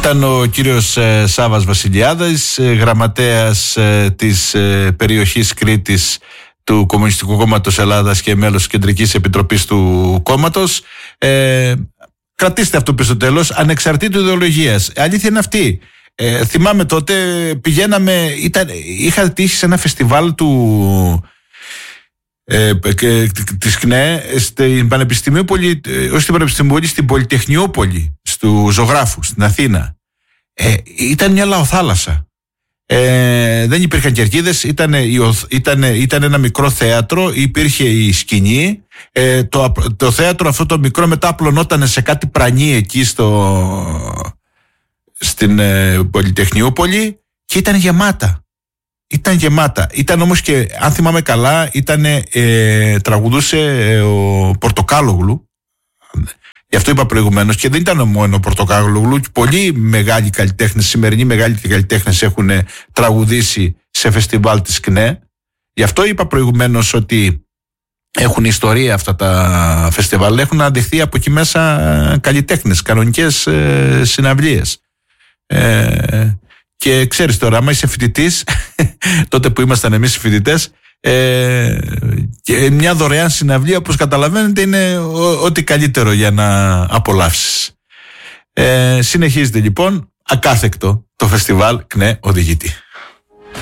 Ήταν ο κύριος Σάββας Βασιλιάδης, γραμματέας της περιοχής Κρήτης του Κομμουνιστικού Κόμματος Ελλάδας και μέλος της Κεντρικής Επιτροπής του κόμματος. Κρατήστε αυτό πίσω στο τέλος, ανεξαρτήτου ιδεολογίας. Αλήθεια είναι αυτή. Θυμάμαι τότε πηγαίναμε, είχα τύχει σε ένα φεστιβάλ της ΚΝΕ στην Πανεπιστημιούπολη, όχι στην Πανεπιστημιούπολη, στην Πολυτεχνιούπολη, στου Ζωγράφου, στην Αθήνα. Ήταν μια λαοθάλασσα. Δεν υπήρχαν κερκίδες, ήταν ένα μικρό θέατρο, υπήρχε η σκηνή. Το θέατρο αυτό το μικρό μετά απλωνόταν σε κάτι πρανί εκεί στην Πολυτεχνιούπολη και ήταν γεμάτα. Ήταν όμως και, αν θυμάμαι καλά, τραγουδούσε ο Πορτοκάλογλου. Γι' αυτό είπα προηγουμένως, και δεν ήταν μόνο ο Πορτοκάλογλου. Πολλοί μεγάλοι καλλιτέχνες, σημερινοί μεγάλοι καλλιτέχνες έχουν τραγουδήσει σε φεστιβάλ της ΚΝΕ. Γι' αυτό είπα προηγουμένως ότι έχουν ιστορία αυτά τα φεστιβάλ. Έχουν αναδειχθεί από εκεί μέσα καλλιτέχνες, κανονικές συναυλίες. Και ξέρεις τώρα, άμα είσαι φοιτητής, τότε που ήμασταν εμείς οι φοιτητές, και μια δωρεάν συναυλία, όπως καταλαβαίνετε, είναι ό,τι καλύτερο για να απολαύσεις. Συνεχίζεται λοιπόν ακάθεκτο το φεστιβάλ ΚΝΕ Οδηγητή.